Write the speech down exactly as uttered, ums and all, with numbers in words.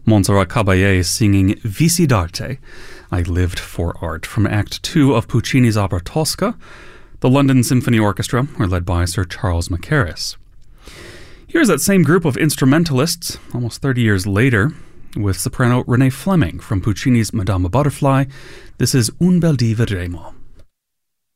Montserrat Caballé singing Vissi d'arte, I Lived for Art, from Act two of Puccini's opera Tosca. The London Symphony Orchestra were led by Sir Charles Mackerras. Here's that same group of instrumentalists, almost thirty years later, with soprano Renee Fleming from Puccini's Madama Butterfly. This is Un bel dì vedremo.